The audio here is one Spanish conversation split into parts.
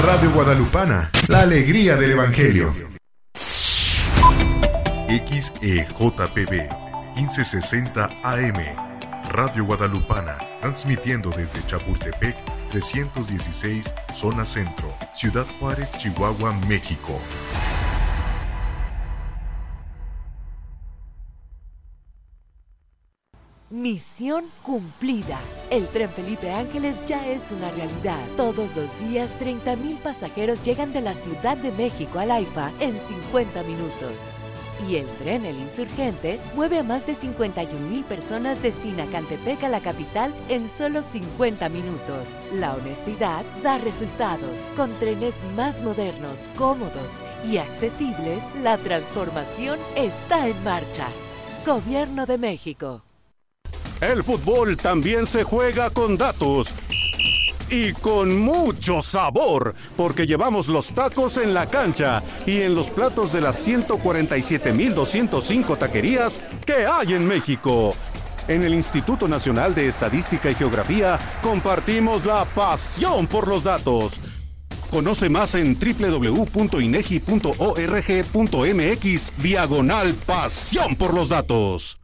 Radio Guadalupana, la alegría del Evangelio. XEJPB 1560 AM, Radio Guadalupana, transmitiendo desde Chapultepec 316, Zona Centro, Ciudad Juárez, Chihuahua, México. Misión cumplida. El tren Felipe Ángeles ya es una realidad. Todos los días 30,000 pasajeros llegan de la Ciudad de México al AIFA en 50 minutos. Y el tren El Insurgente mueve a más de 51,000 personas de Sinacantepec a la capital en solo 50 minutos. La honestidad da resultados. Con trenes más modernos, cómodos y accesibles, la transformación está en marcha. Gobierno de México. El fútbol también se juega con datos y con mucho sabor, porque llevamos los tacos en la cancha y en los platos de las 147,205 taquerías que hay en México. En el Instituto Nacional de Estadística y Geografía compartimos la pasión por los datos. Conoce más en www.inegi.org.mx/pasión por los datos.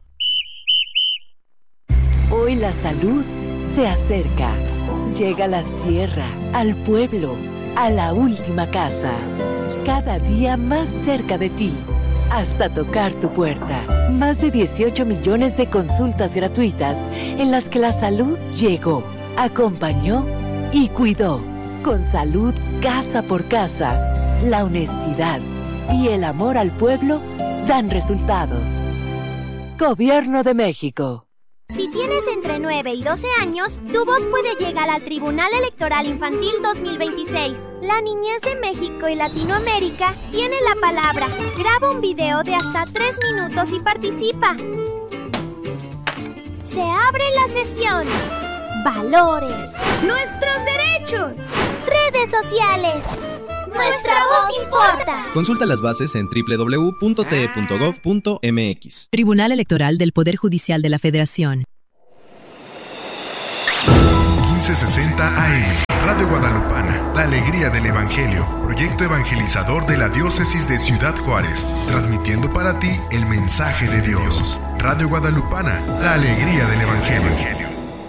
Hoy la salud se acerca. Llega a la sierra, al pueblo, a la última casa. Cada día más cerca de ti, hasta tocar tu puerta. Más de 18 millones de consultas gratuitas en las que la salud llegó, acompañó y cuidó. Con salud casa por casa, la honestidad y el amor al pueblo dan resultados. Gobierno de México. Si tienes entre 9 y 12 años, tu voz puede llegar al Tribunal Electoral Infantil 2026. La niñez de México y Latinoamérica tiene la palabra. Graba un video de hasta 3 minutos y participa. Se abre la sesión. Valores. Nuestros derechos. Redes sociales. Nuestra voz importa. Consulta las bases en www.te.gov.mx. Tribunal Electoral del Poder Judicial de la Federación. 1560 AM, Radio Guadalupana, la alegría del Evangelio, proyecto evangelizador de la Diócesis de Ciudad Juárez, transmitiendo para ti el mensaje de Dios. Radio Guadalupana, la alegría del Evangelio.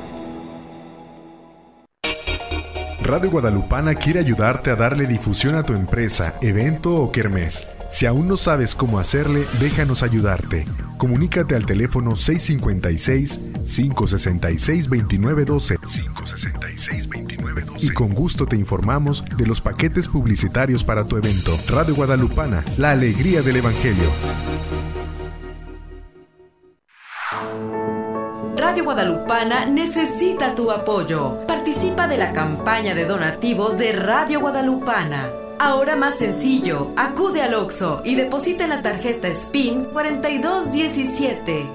Radio Guadalupana quiere ayudarte a darle difusión a tu empresa, evento o kermés. Si aún no sabes cómo hacerle, déjanos ayudarte. Comunícate al teléfono 656-566-2912 566-2912 y con gusto te informamos de los paquetes publicitarios para tu evento. Radio Guadalupana, la alegría del Evangelio. Radio Guadalupana necesita tu apoyo. Participa de la campaña de donativos de Radio Guadalupana. Ahora más sencillo, acude al Oxxo y deposita en la tarjeta SPIN 4217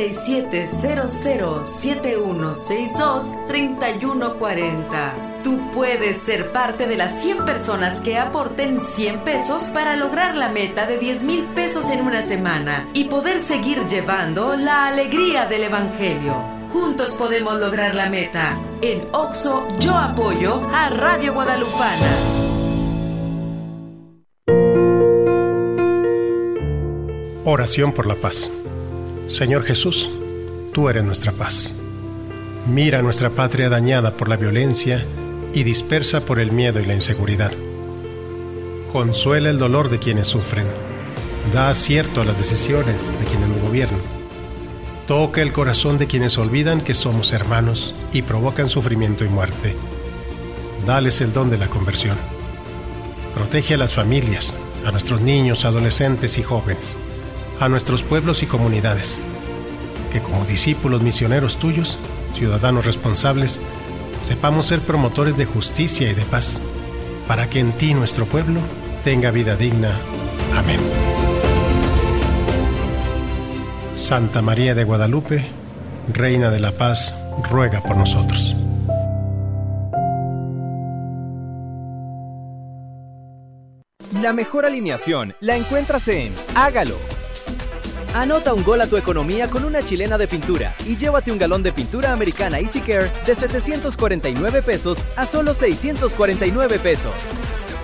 4700 7162 3140. Tú puedes ser parte de las 100 personas que aporten 100 pesos para lograr la meta de 10,000 pesos en una semana y poder seguir llevando la alegría del Evangelio. Juntos podemos lograr la meta. En Oxxo yo apoyo a Radio Guadalupana. Oración por la paz. Señor Jesús, tú eres nuestra paz. Mira nuestra patria dañada por la violencia y dispersa por el miedo y la inseguridad. Consuela el dolor de quienes sufren. Da acierto a las decisiones de quienes nos gobiernan. Toca el corazón de quienes olvidan que somos hermanos y provocan sufrimiento y muerte. Dales el don de la conversión. Protege a las familias, a nuestros niños, adolescentes y jóvenes, a nuestros pueblos y comunidades, que como discípulos misioneros tuyos, ciudadanos responsables, sepamos ser promotores de justicia y de paz, para que en ti nuestro pueblo tenga vida digna. Amén. Santa María de Guadalupe, Reina de la Paz, ruega por nosotros. La mejor alineación la encuentras en Hágalo. Anota un gol a tu economía con una chilena de pintura y llévate un galón de pintura americana Easy Care de 749 pesos a solo 649 pesos.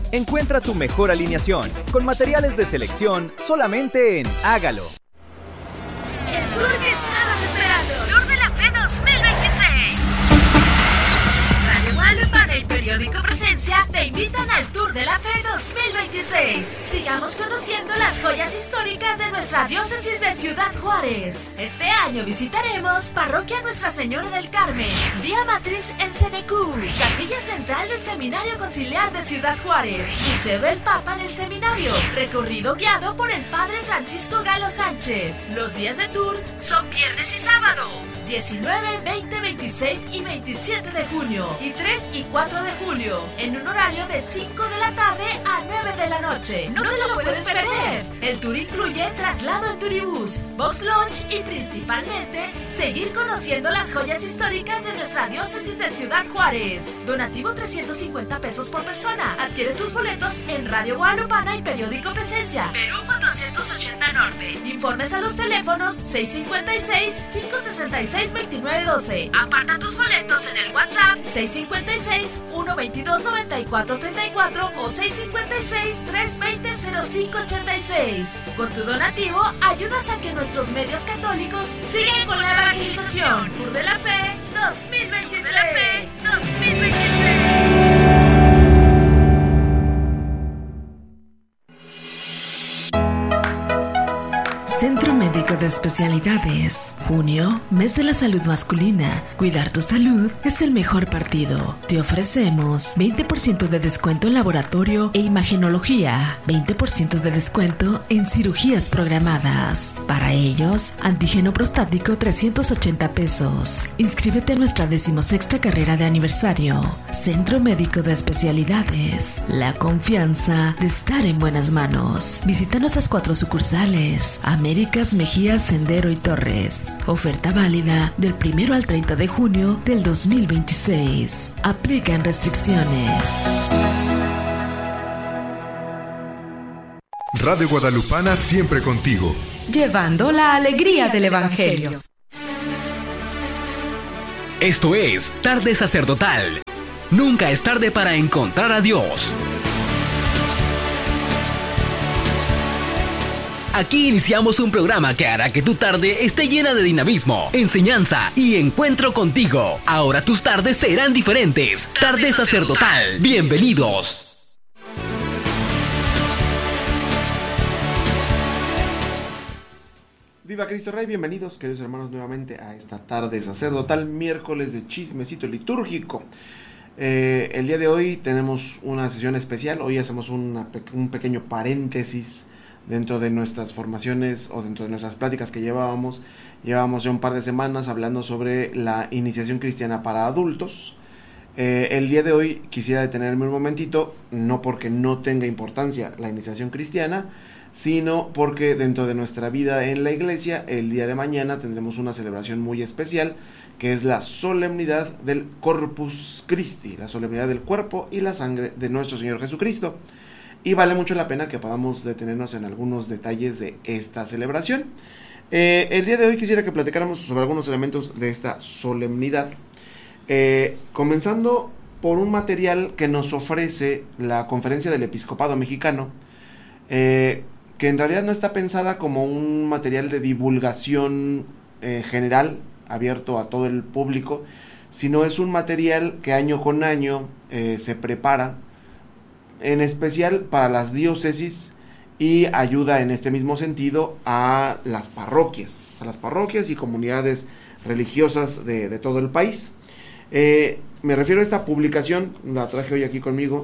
Encuentra tu mejor alineación con materiales de selección solamente en Hágalo. El tour que estabas esperando. Tour de la Fe 2026. Radio Guadalupana y Periódico Presencia te invitan al Tour de la Fe 2026. Sigamos conociendo las joyas históricas de nuestra diócesis de Ciudad Juárez. Este año visitaremos Parroquia Nuestra Señora del Carmen, Vía Matriz en Cenecú, Capilla Central del Seminario Conciliar de Ciudad Juárez, Museo del Papa en el Seminario, recorrido guiado por el Padre Francisco Galo Sánchez. Los días de tour son viernes y sábado, 19, 20, 26 y 27 de junio, y 3 y 4 de julio, en un horario de 5 de la tarde a 9 de la noche. ¡No te lo puedes perder! El tour incluye traslado en turibús, box lunch y principalmente seguir conociendo las joyas históricas de nuestra diócesis de Ciudad Juárez. Donativo 350 pesos por persona. Adquiere tus boletos en Radio Guadalupana y Periódico Presencia, Perú 480 Norte. Informes a los teléfonos 656-566-2912. Aparta tus boletos en el WhatsApp 656-122-9434 o 656-320-0586. Con tu donativo ayudas a que nuestros medios católicos sigan con la evangelización. Tour de la Fe 2026. De la Fe 2026. Centro Médico de Especialidades. Junio, mes de la salud masculina. Cuidar tu salud es el mejor partido. Te ofrecemos 20% de descuento en laboratorio e imagenología, 20% de descuento en cirugías programadas. Para ellos, antígeno prostático 380 pesos. Inscríbete a nuestra 16ª carrera de aniversario. Centro Médico de Especialidades. La confianza de estar en buenas manos. Visita nuestras 4 sucursales: Américas, Mejía, Sendero y Torres. Oferta válida del 1 al 30 de junio del 2026. Aplican restricciones. Radio Guadalupana siempre contigo. Llevando la alegría del Evangelio. Esto es Tarde Sacerdotal. Nunca es tarde para encontrar a Dios. Aquí iniciamos un programa que hará que tu tarde esté llena de dinamismo, enseñanza y encuentro contigo. Ahora tus tardes serán diferentes. Tarde Sacerdotal. Bienvenidos. Viva Cristo Rey, bienvenidos queridos hermanos nuevamente a esta tarde sacerdotal, miércoles de chismecito litúrgico. El día de hoy tenemos una sesión especial. Hoy hacemos un pequeño paréntesis dentro de nuestras formaciones o dentro de nuestras pláticas que llevábamos ya un par de semanas hablando sobre la iniciación cristiana para adultos. El día de hoy quisiera detenerme un momentito, no porque no tenga importancia la iniciación cristiana, sino porque dentro de nuestra vida en la iglesia, el día de mañana tendremos una celebración muy especial, que es la solemnidad del Corpus Christi, la solemnidad del cuerpo y la sangre de nuestro Señor Jesucristo. Y vale mucho la pena que podamos detenernos en algunos detalles de esta celebración. El día de hoy quisiera que platicáramos sobre algunos elementos de esta solemnidad, comenzando por un material que nos ofrece la Conferencia del Episcopado Mexicano, que en realidad no está pensada como un material de divulgación general, abierto a todo el público, sino es un material que año con año se prepara en especial para las diócesis y ayuda en este mismo sentido a las parroquias y comunidades religiosas de todo el país. Me refiero a esta publicación, la traje hoy aquí conmigo,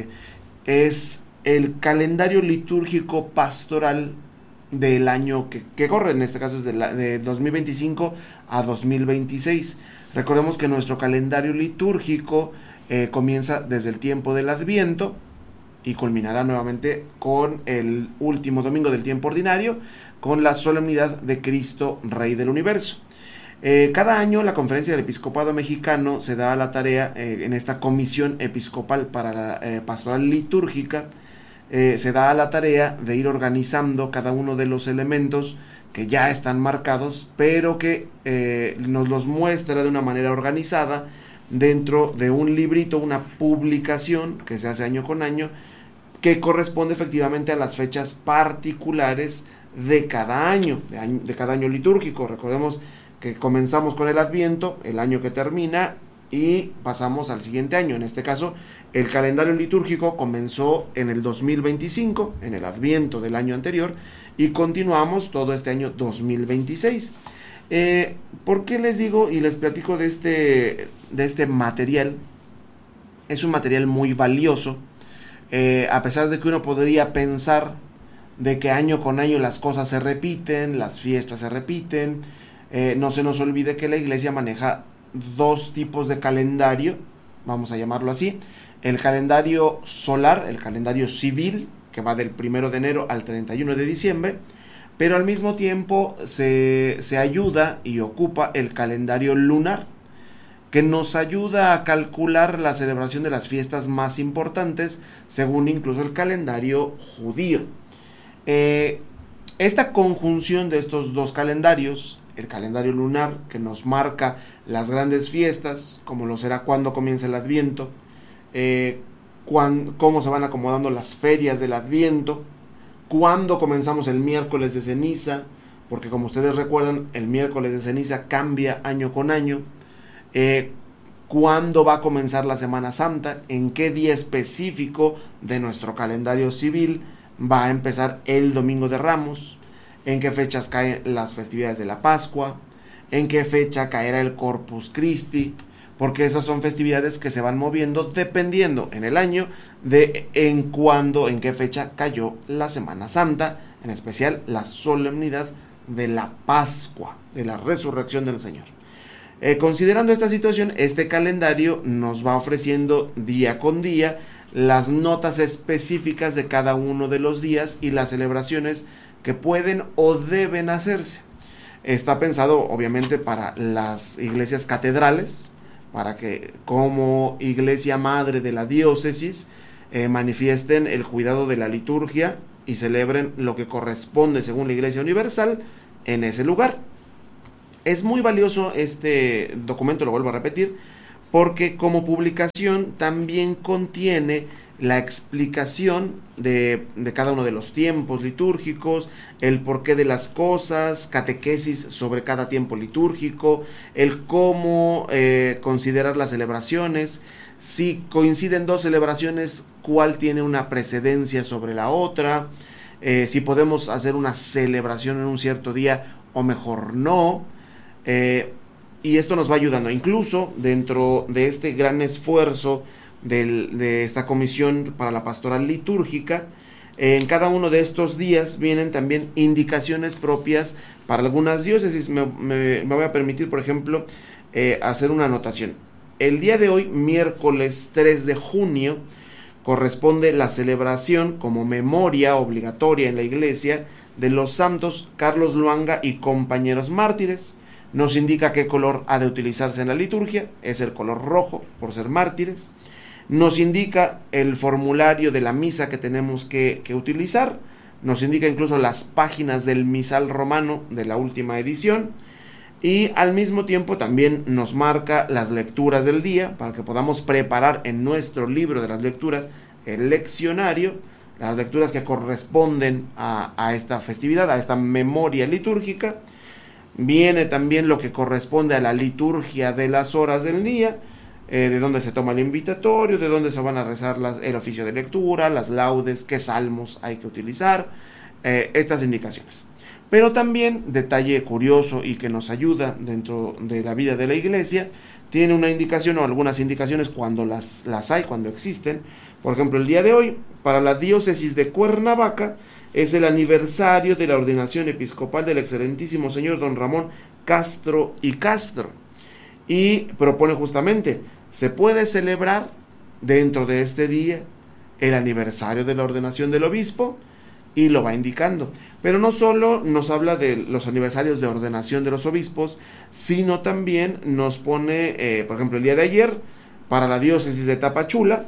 es el calendario litúrgico pastoral del año que corre, en este caso es de 2025 a 2026. Recordemos que nuestro calendario litúrgico comienza desde el tiempo del Adviento y culminará nuevamente con el último domingo del tiempo ordinario, con la solemnidad de Cristo Rey del Universo. Cada año la Conferencia del Episcopado Mexicano se da a la tarea, en esta comisión episcopal para la pastoral litúrgica, se da a la tarea de ir organizando cada uno de los elementos que ya están marcados, pero que nos los muestra de una manera organizada dentro de un librito, una publicación que se hace año con año, que corresponde efectivamente a las fechas particulares de cada año, de cada año litúrgico. Recordemos que comenzamos con el Adviento, el año que termina, y pasamos al siguiente año. En este caso, el calendario litúrgico comenzó en el 2025, en el Adviento del año anterior, y continuamos todo este año 2026. ¿Por qué les digo y les platico de este material? Es un material muy valioso, a pesar de que uno podría pensar de que año con año las cosas se repiten, las fiestas se repiten. No se nos olvide que la iglesia maneja dos tipos de calendario, vamos a llamarlo así: el calendario solar, el calendario civil, que va del 1 de enero al 31 de diciembre, pero al mismo tiempo se ayuda y ocupa el calendario lunar, que nos ayuda a calcular la celebración de las fiestas más importantes, según incluso el calendario judío. Esta conjunción de estos dos calendarios, el calendario lunar, que nos marca las grandes fiestas, como lo será cuando comienza el Adviento, cómo se van acomodando las ferias del Adviento, cuándo comenzamos el miércoles de ceniza, porque como ustedes recuerdan, el miércoles de ceniza cambia año con año, cuándo va a comenzar la Semana Santa, en qué día específico de nuestro calendario civil va a empezar el Domingo de Ramos, en qué fechas caen las festividades de la Pascua, en qué fecha caerá el Corpus Christi, porque esas son festividades que se van moviendo dependiendo en el año de en qué fecha cayó la Semana Santa, en especial la solemnidad de la Pascua, de la resurrección del Señor. Considerando esta situación, este calendario nos va ofreciendo día con día las notas específicas de cada uno de los días y las celebraciones que pueden o deben hacerse. Está pensado obviamente para las iglesias catedrales, para que como iglesia madre de la diócesis manifiesten el cuidado de la liturgia y celebren lo que corresponde según la Iglesia Universal en ese lugar. Es muy valioso este documento, lo vuelvo a repetir, porque como publicación también contiene la explicación de cada uno de los tiempos litúrgicos, el porqué de las cosas, catequesis sobre cada tiempo litúrgico, el cómo considerar las celebraciones, si coinciden dos celebraciones, cuál tiene una precedencia sobre la otra, si podemos hacer una celebración en un cierto día o mejor no. Y esto nos va ayudando, incluso dentro de este gran esfuerzo de esta comisión para la pastoral litúrgica, en cada uno de estos días vienen también indicaciones propias para algunas diócesis. Me voy a permitir, por ejemplo, hacer una anotación. El día de hoy, miércoles 3 de junio, corresponde la celebración como memoria obligatoria en la iglesia de los santos Carlos Luanga y compañeros mártires. Nos indica qué color ha de utilizarse en la liturgia, es el color rojo por ser mártires. Nos indica el formulario de la misa que tenemos que utilizar, nos indica incluso las páginas del misal romano de la última edición, y al mismo tiempo también nos marca las lecturas del día para que podamos preparar en nuestro libro de las lecturas el leccionario, las lecturas que corresponden a esta festividad, a esta memoria litúrgica. Viene también lo que corresponde a la liturgia de las horas del día, de dónde se toma el invitatorio, de dónde se van a rezar el oficio de lectura, las laudes, qué salmos hay que utilizar, estas indicaciones. Pero también, detalle curioso y que nos ayuda dentro de la vida de la iglesia, tiene una indicación o algunas indicaciones cuando las hay, cuando existen. Por ejemplo, el día de hoy, para la diócesis de Cuernavaca, es el aniversario de la ordenación episcopal del excelentísimo señor don Ramón Castro y Castro. Y propone justamente, se puede celebrar dentro de este día el aniversario de la ordenación del obispo, y lo va indicando. Pero no solo nos habla de los aniversarios de ordenación de los obispos, sino también nos pone, por ejemplo, el día de ayer, para la diócesis de Tapachula,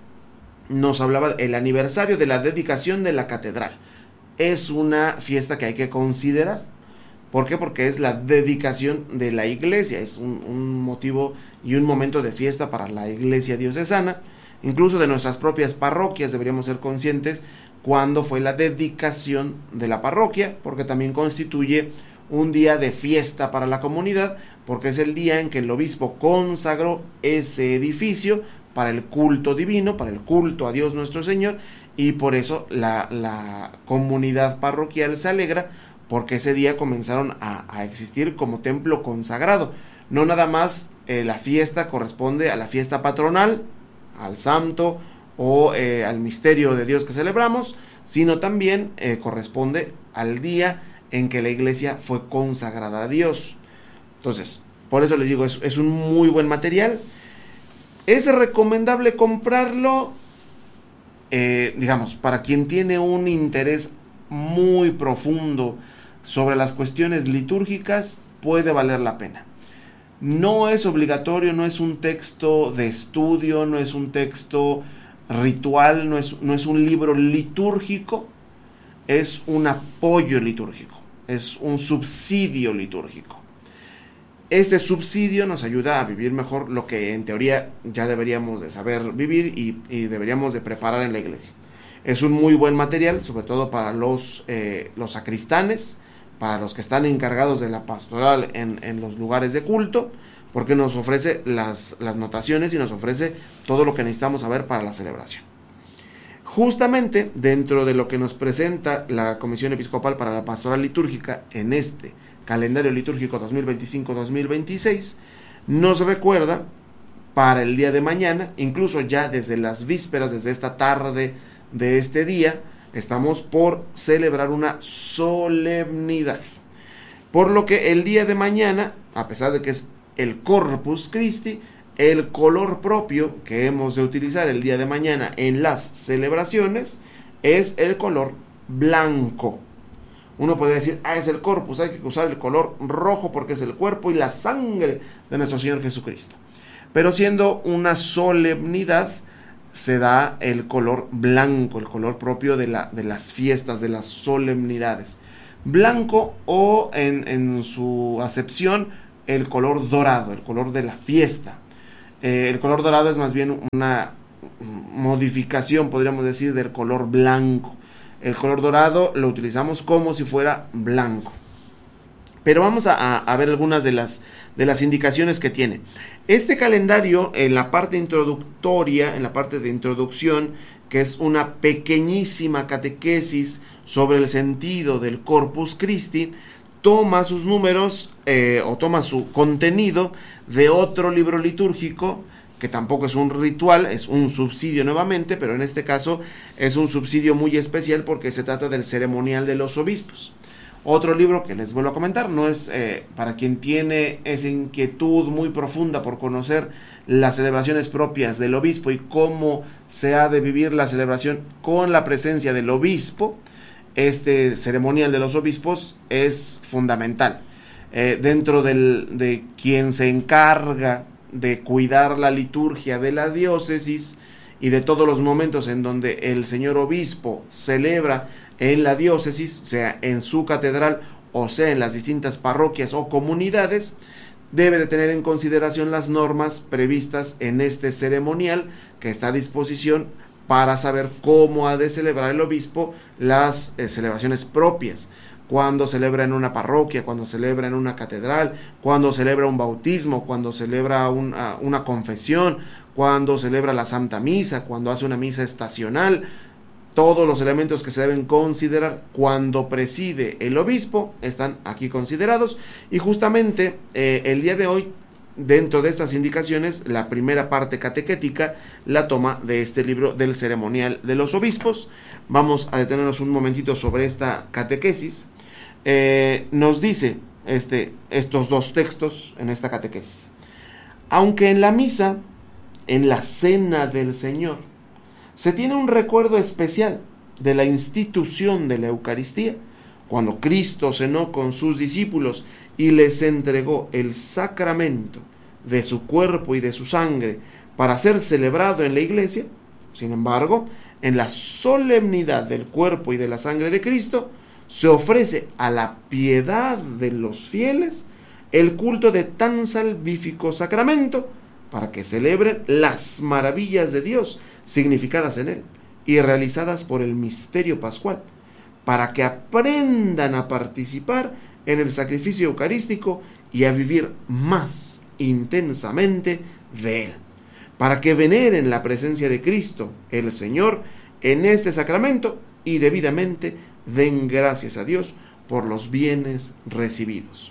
nos hablaba el aniversario de la dedicación de la catedral. Es una fiesta que hay que considerar. ¿Por qué? Porque es la dedicación de la iglesia, es un motivo y un momento de fiesta para la iglesia diocesana. incluso de nuestras propias parroquias. Deberíamos ser conscientes cuándo fue la dedicación de la parroquia, porque también constituye un día de fiesta para la comunidad, porque es el día en que el obispo consagró ese edificio para el culto divino, para el culto a Dios nuestro Señor, y por eso la comunidad parroquial se alegra, porque ese día comenzaron a existir como templo consagrado. No nada más la fiesta corresponde a la fiesta patronal, al santo o al misterio de Dios que celebramos, sino también corresponde al día en que la iglesia fue consagrada a Dios. Entonces, por eso les digo, es un muy buen material. Es recomendable comprarlo, digamos, para quien tiene un interés muy profundo sobre las cuestiones litúrgicas, puede valer la pena. No es obligatorio, no es un texto de estudio, no es un texto ritual, no es un libro litúrgico, es un apoyo litúrgico, es un subsidio litúrgico. Este subsidio nos ayuda a vivir mejor lo que en teoría ya deberíamos de saber vivir y deberíamos de preparar en la iglesia. Es un muy buen material, sobre todo para los sacristanes, para los que están encargados de la pastoral en los lugares de culto, porque nos ofrece las notaciones y nos ofrece todo lo que necesitamos saber para la celebración. Justamente dentro de lo que nos presenta la Comisión Episcopal para la Pastoral Litúrgica en este calendario litúrgico 2025-2026, nos recuerda para el día de mañana, incluso ya desde las vísperas, desde esta tarde de este día, estamos por celebrar una solemnidad. Por lo que el día de mañana, a pesar de que es el Corpus Christi, el color propio que hemos de utilizar el día de mañana en las celebraciones es el color blanco. Uno podría decir, es el Corpus, hay que usar el color rojo porque es el cuerpo y la sangre de nuestro Señor Jesucristo. Pero siendo una solemnidad, se da el color blanco, el color propio de las fiestas, de las solemnidades. Blanco o en su acepción, el color dorado, el color de la fiesta. El color dorado es más bien una modificación, podríamos decir, del color blanco. El color dorado lo utilizamos como si fuera blanco. Pero vamos a ver algunas de las indicaciones que tiene. Este calendario, en la parte introductoria, en la parte de introducción, que es una pequeñísima catequesis sobre el sentido del Corpus Christi, toma sus números o toma su contenido de otro libro litúrgico, que tampoco es un ritual, es un subsidio nuevamente, pero en este caso es un subsidio muy especial porque se trata del ceremonial de los obispos. Otro libro que les vuelvo a comentar, no es para quien tiene esa inquietud muy profunda por conocer las celebraciones propias del obispo y cómo se ha de vivir la celebración con la presencia del obispo. Este ceremonial de los obispos es fundamental. Dentro de quien se encarga de cuidar la liturgia de la diócesis y de todos los momentos en donde el señor obispo celebra en la diócesis, sea en su catedral o sea en las distintas parroquias o comunidades, debe de tener en consideración las normas previstas en este ceremonial que está a disposición para saber cómo ha de celebrar el obispo las celebraciones propias. Cuando celebra en una parroquia, cuando celebra en una catedral, cuando celebra un bautismo, cuando celebra una confesión, cuando celebra la Santa Misa, cuando hace una misa estacional. Todos los elementos que se deben considerar cuando preside el obispo están aquí considerados. Y justamente el día de hoy, dentro de estas indicaciones, la primera parte catequética la toma de este libro del ceremonial de los obispos. Vamos a detenernos un momentito sobre esta catequesis. Nos dice estos dos textos en esta catequesis. Aunque en la misa, en la cena del Señor, se tiene un recuerdo especial de la institución de la Eucaristía, cuando Cristo cenó con sus discípulos y les entregó el sacramento de su cuerpo y de su sangre para ser celebrado en la iglesia. Sin embargo, en la solemnidad del cuerpo y de la sangre de Cristo, se ofrece a la piedad de los fieles el culto de tan salvífico sacramento, para que celebren las maravillas de Dios significadas en Él y realizadas por el misterio pascual, para que aprendan a participar en el sacrificio eucarístico y a vivir más intensamente de Él, para que veneren la presencia de Cristo, el Señor, en este sacramento y debidamente den gracias a Dios por los bienes recibidos.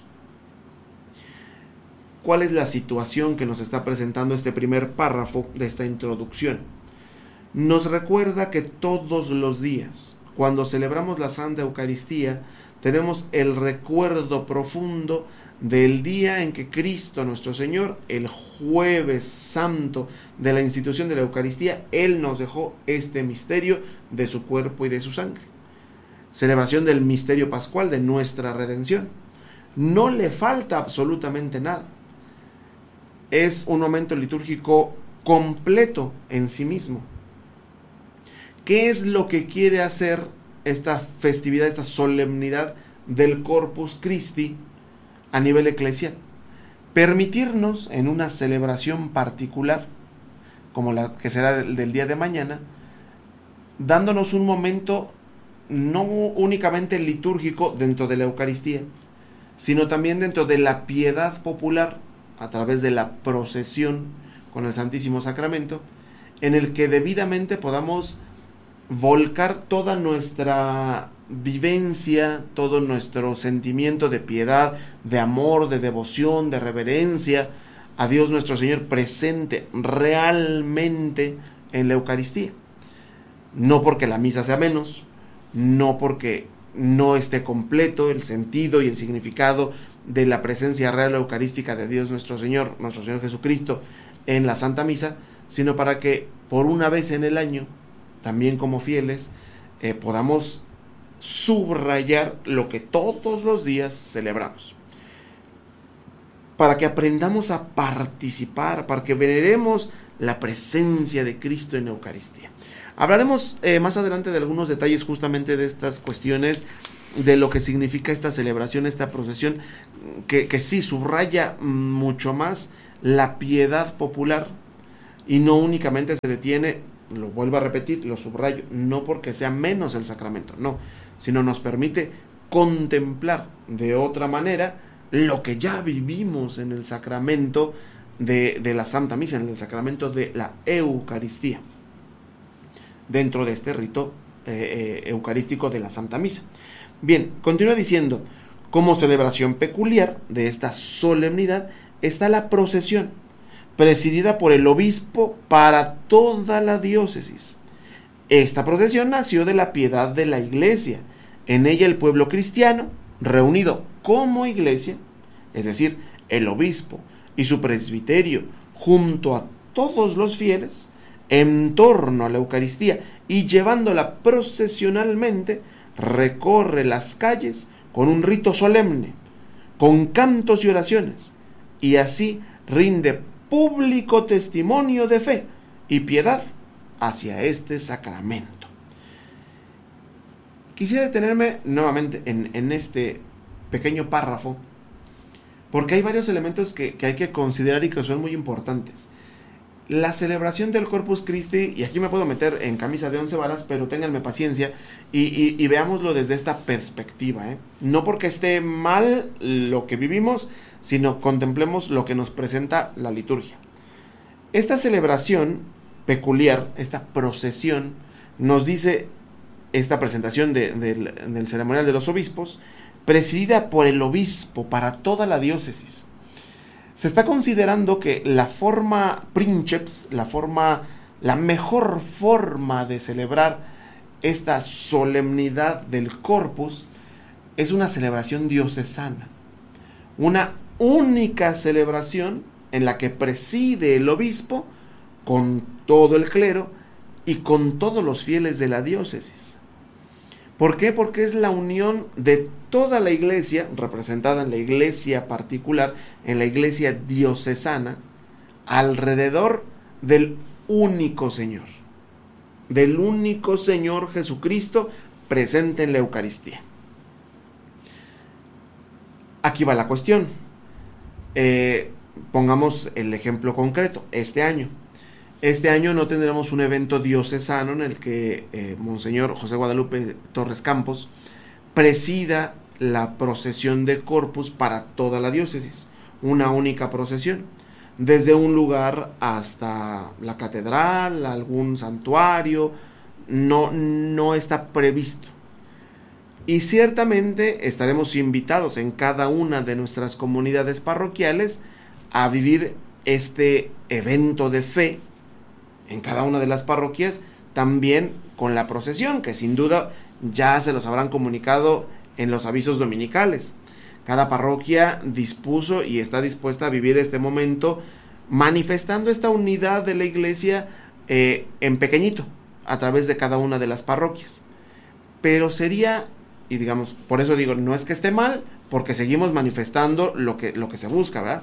¿Cuál es la situación que nos está presentando este primer párrafo de esta introducción? Nos recuerda que todos los días, cuando celebramos la Santa Eucaristía, tenemos el recuerdo profundo del día en que Cristo nuestro Señor, el jueves santo de la institución de la Eucaristía, Él nos dejó este misterio de su cuerpo y de su sangre. Celebración del misterio pascual de nuestra redención. No le falta absolutamente nada. Es un momento litúrgico completo en sí mismo. ¿Qué es lo que quiere hacer esta festividad, esta solemnidad del Corpus Christi a nivel eclesial? Permitirnos en una celebración particular, como la que será del día de mañana, dándonos un momento no únicamente litúrgico dentro de la Eucaristía, sino también dentro de la piedad popular a través de la procesión con el Santísimo Sacramento, en el que debidamente podamos volcar toda nuestra vivencia, todo nuestro sentimiento de piedad, de amor, de devoción, de reverencia a Dios nuestro Señor presente realmente en la Eucaristía. No porque la misa sea menos, no porque no esté completo el sentido y el significado de la presencia real eucarística de Dios nuestro Señor Jesucristo en la Santa Misa, sino para que por una vez en el año, también como fieles, podamos subrayar lo que todos los días celebramos, para que aprendamos a participar, para que veneremos la presencia de Cristo en la Eucaristía. Hablaremos más adelante de algunos detalles justamente de estas cuestiones, de lo que significa esta celebración, esta procesión, que sí subraya mucho más la piedad popular y no únicamente se detiene, lo vuelvo a repetir, lo subrayo, no porque sea menos el sacramento, no, sino nos permite contemplar de otra manera lo que ya vivimos en el sacramento de la Santa Misa, en el sacramento de la Eucaristía, dentro de este rito eucarístico de la Santa Misa. Bien, continúa diciendo, como celebración peculiar de esta solemnidad está la procesión, presidida por el obispo para toda la diócesis. Esta procesión nació de la piedad de la Iglesia. En ella el pueblo cristiano, reunido como Iglesia, es decir, el obispo y su presbiterio, junto a todos los fieles, en torno a la Eucaristía y llevándola procesionalmente, recorre las calles con un rito solemne, con cantos y oraciones, y así rinde público testimonio de fe y piedad hacia este sacramento. Quisiera detenerme nuevamente en este pequeño párrafo, porque hay varios elementos que hay que considerar y que son muy importantes. La celebración del Corpus Christi, y aquí me puedo meter en camisa de 11 varas, pero ténganme paciencia y veámoslo desde esta perspectiva, No porque esté mal lo que vivimos, sino contemplemos lo que nos presenta la liturgia. Esta celebración peculiar, esta procesión, nos dice esta presentación del ceremonial de los obispos, presidida por el obispo para toda la diócesis. Se está considerando que la forma princeps, la mejor forma de celebrar esta solemnidad del Corpus es una celebración diocesana, una única celebración en la que preside el obispo con todo el clero y con todos los fieles de la diócesis. ¿Por qué? Porque es la unión de toda la iglesia, representada en la iglesia particular, en la iglesia diocesana, alrededor del único Señor Jesucristo presente en la Eucaristía. Aquí va la cuestión. pongamos el ejemplo concreto, este año. Este año no tendremos un evento diocesano en el que Monseñor José Guadalupe Torres Campos presida la procesión de Corpus para toda la diócesis, una única procesión, desde un lugar hasta la catedral, algún santuario, no está previsto. Y ciertamente estaremos invitados en cada una de nuestras comunidades parroquiales a vivir este evento de fe en cada una de las parroquias, también con la procesión, que sin duda ya se los habrán comunicado en los avisos dominicales. Cada parroquia dispuso y está dispuesta a vivir este momento manifestando esta unidad de la iglesia en pequeñito, a través de cada una de las parroquias. Pero sería, y digamos, por eso digo, no es que esté mal, porque seguimos manifestando lo que se busca, ¿verdad?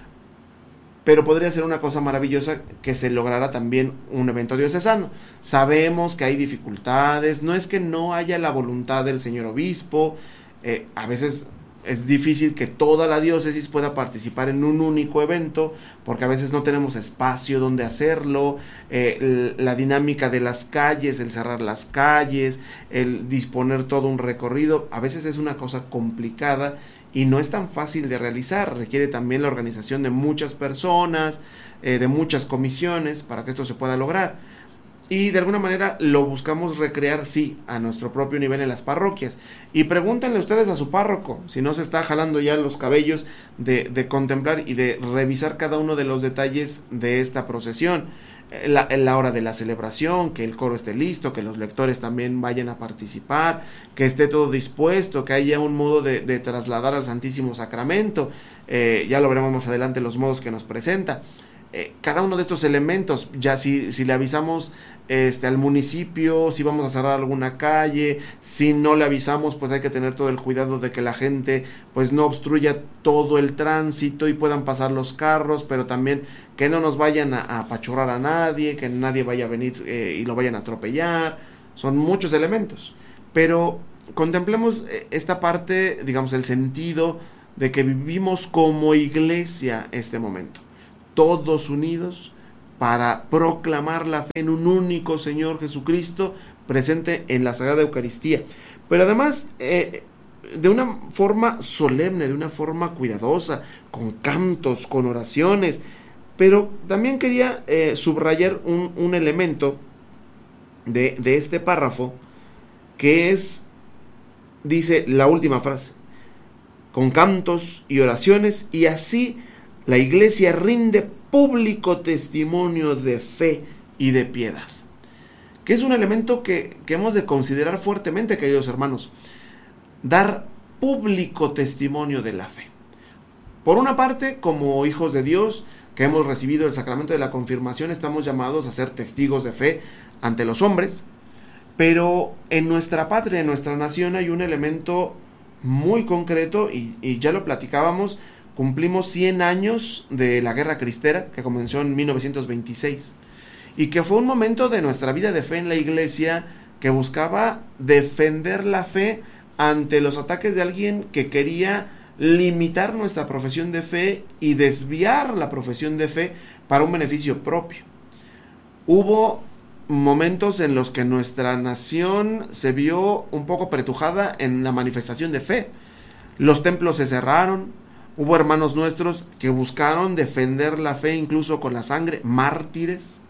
Pero podría ser una cosa maravillosa que se lograra también un evento diocesano. Sabemos que hay dificultades, no es que no haya la voluntad del señor obispo, a veces es difícil que toda la diócesis pueda participar en un único evento, porque a veces no tenemos espacio donde hacerlo, la dinámica de las calles, el cerrar las calles, el disponer todo un recorrido, a veces es una cosa complicada y no es tan fácil de realizar, requiere también la organización de muchas personas, de muchas comisiones para que esto se pueda lograr. Y de alguna manera lo buscamos recrear, sí, a nuestro propio nivel en las parroquias. Y pregúntenle ustedes a su párroco, si no se está jalando ya los cabellos de contemplar y de revisar cada uno de los detalles de esta procesión. La hora de la celebración, que el coro esté listo, que los lectores también vayan a participar, que esté todo dispuesto, que haya un modo de trasladar al Santísimo Sacramento. Ya lo veremos más adelante los modos que nos presenta. Cada uno de estos elementos, ya si le avisamos al municipio, si vamos a cerrar alguna calle, si no le avisamos, pues hay que tener todo el cuidado de que la gente pues no obstruya todo el tránsito y puedan pasar los carros, pero también que no nos vayan a apachurrar a nadie, que nadie vaya a venir y lo vayan a atropellar. Son muchos elementos, pero contemplemos esta parte, digamos, el sentido de que vivimos como iglesia este momento, todos unidos para proclamar la fe en un único Señor Jesucristo presente en la Sagrada Eucaristía, pero además de una forma solemne, de una forma cuidadosa, con cantos, con oraciones. Pero también quería subrayar un elemento de este párrafo, que dice la última frase, con cantos y oraciones, y así la iglesia rinde público testimonio de fe y de piedad, que es un elemento que hemos de considerar fuertemente, queridos hermanos. Dar público testimonio de la fe. Por una parte, como hijos de Dios que hemos recibido el sacramento de la confirmación, estamos llamados a ser testigos de fe ante los hombres, pero en nuestra patria, en nuestra nación, hay un elemento muy concreto y ya lo platicábamos. Cumplimos 100 años de la Guerra Cristera, que comenzó en 1926, y que fue un momento de nuestra vida de fe en la iglesia que buscaba defender la fe ante los ataques de alguien que quería limitar nuestra profesión de fe y desviar la profesión de fe para un beneficio propio. Hubo momentos en los que nuestra nación se vio un poco apretujada en la manifestación de fe. Los templos se cerraron, hubo hermanos nuestros que buscaron defender la fe incluso con la sangre, mártires,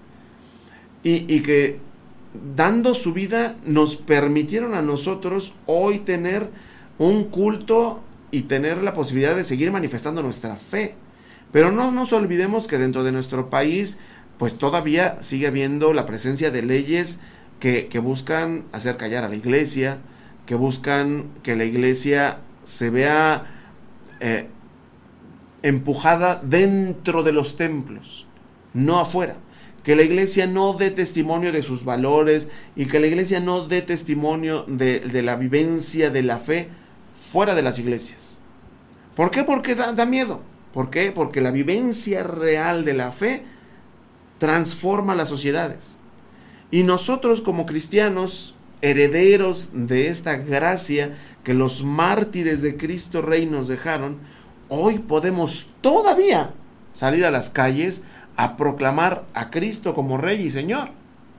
y que dando su vida nos permitieron a nosotros hoy tener un culto y tener la posibilidad de seguir manifestando nuestra fe. Pero no nos olvidemos que dentro de nuestro país pues todavía sigue habiendo la presencia de leyes que buscan hacer callar a la iglesia, que buscan que la iglesia se vea empujada dentro de los templos, no afuera. Que la iglesia no dé testimonio de sus valores y que la iglesia no dé testimonio de la vivencia de la fe fuera de las iglesias. ¿Por qué? Porque da miedo. ¿Por qué? Porque la vivencia real de la fe transforma las sociedades. Y nosotros como cristianos, herederos de esta gracia que los mártires de Cristo Rey nos dejaron, hoy podemos todavía salir a las calles a proclamar a Cristo como Rey y Señor.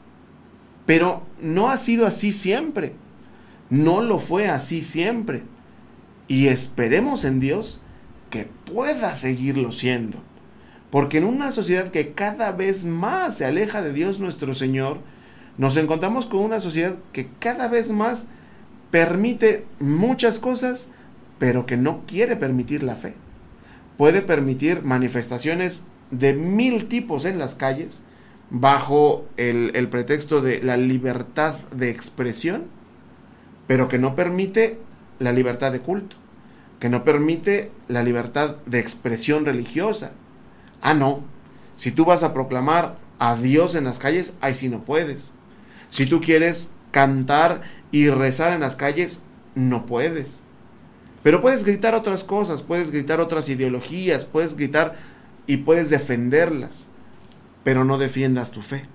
Pero no ha sido así siempre. No lo fue así siempre. Y esperemos en Dios que pueda seguirlo siendo. Porque en una sociedad que cada vez más se aleja de Dios nuestro Señor, nos encontramos con una sociedad que cada vez más permite muchas cosas, pero que no quiere permitir la fe. Puede permitir manifestaciones de 1000 tipos en las calles, bajo el pretexto de la libertad de expresión, pero que no permite la libertad de culto, que no permite la libertad de expresión religiosa. Ah, no, si tú vas a proclamar a Dios en las calles, ahí sí no puedes. Si tú quieres cantar y rezar en las calles, no puedes. Pero puedes gritar otras cosas, puedes gritar otras ideologías, puedes gritar y puedes defenderlas, pero no defiendas tu fe.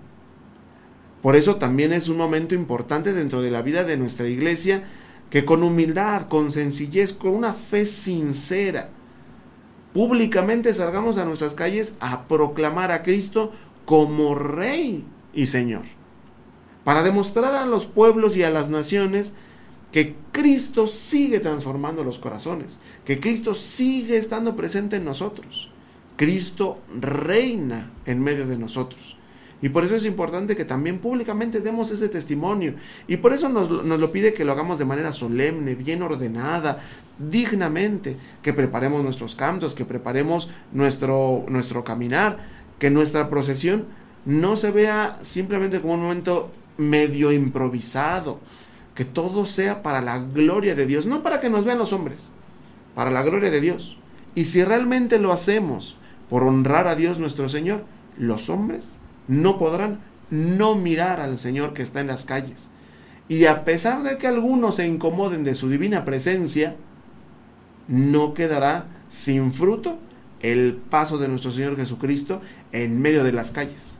Por eso también es un momento importante dentro de la vida de nuestra iglesia, que con humildad, con sencillez, con una fe sincera, públicamente salgamos a nuestras calles a proclamar a Cristo como Rey y Señor, para demostrar a los pueblos y a las naciones que Cristo sigue transformando los corazones, que Cristo sigue estando presente en nosotros. Cristo reina en medio de nosotros. Y por eso es importante que también públicamente demos ese testimonio. Y por eso nos lo pide que lo hagamos de manera solemne, bien ordenada, dignamente, que preparemos nuestros cantos, que preparemos nuestro caminar, que nuestra procesión no se vea simplemente como un momento medio improvisado, que todo sea para la gloria de Dios, no para que nos vean los hombres, para la gloria de Dios. Y si realmente lo hacemos por honrar a Dios nuestro Señor, los hombres no podrán no mirar al Señor que está en las calles. Y a pesar de que algunos se incomoden de su divina presencia, no quedará sin fruto el paso de nuestro Señor Jesucristo en medio de las calles.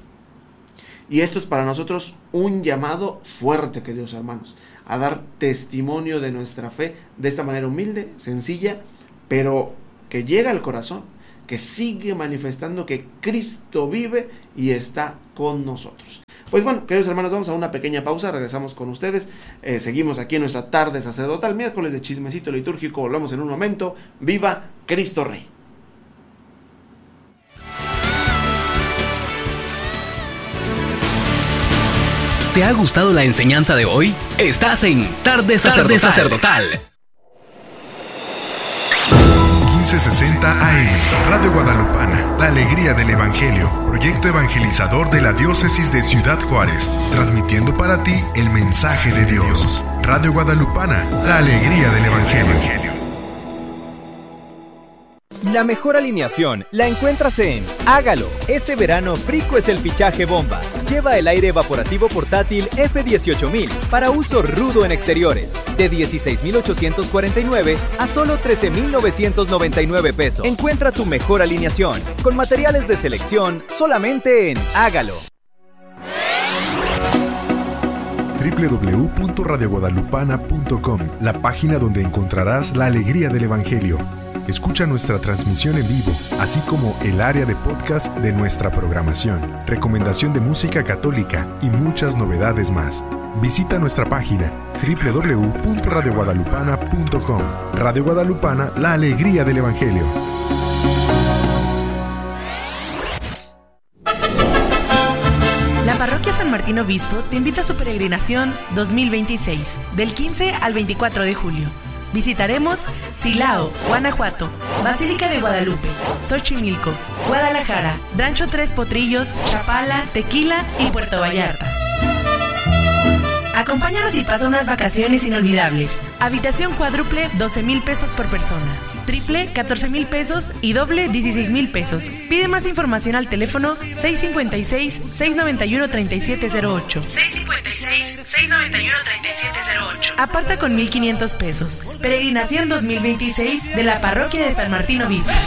Y esto es para nosotros un llamado fuerte, queridos hermanos, a dar testimonio de nuestra fe de esta manera humilde, sencilla, pero que llega al corazón, que sigue manifestando que Cristo vive y está con nosotros. Pues bueno, queridos hermanos, vamos a una pequeña pausa, regresamos con ustedes, seguimos aquí en nuestra tarde sacerdotal, miércoles de chismecito litúrgico, volvemos en un momento. ¡Viva Cristo Rey! ¿Te ha gustado la enseñanza de hoy? Estás en Tarde Sacerdotal. 1560 AM, Radio Guadalupana, la alegría del Evangelio, proyecto evangelizador de la diócesis de Ciudad Juárez, transmitiendo para ti el mensaje de Dios. Radio Guadalupana, la alegría del Evangelio. La mejor alineación la encuentras en Hágalo. Este verano Frico es el fichaje bomba. Lleva el aire evaporativo portátil F18000 para uso rudo en exteriores, de 16,849 a solo 13,999 pesos. Encuentra tu mejor alineación con materiales de selección solamente en Hágalo. www.radioguadalupana.com, la página donde encontrarás la alegría del Evangelio. Escucha nuestra transmisión en vivo, así como el área de podcast de nuestra programación, recomendación de música católica y muchas novedades más. Visita nuestra página www.radioguadalupana.com. Radio Guadalupana, la alegría del Evangelio. La Parroquia San Martín Obispo te invita a su peregrinación 2026, del 15 al 24 de julio. Visitaremos Silao, Guanajuato, Basílica de Guadalupe, Xochimilco, Guadalajara, Rancho Tres Potrillos, Chapala, Tequila y Puerto Vallarta. Acompáñanos y pasa unas vacaciones inolvidables. Habitación cuádruple, 12,000 pesos por persona. Triple, 14,000 pesos y doble, 16,000 pesos. Pide más información al teléfono 656-691-3708. 656-691-3708. Aparta con 1,500 pesos. Peregrinación 2026 de la Parroquia de San Martín Obispo.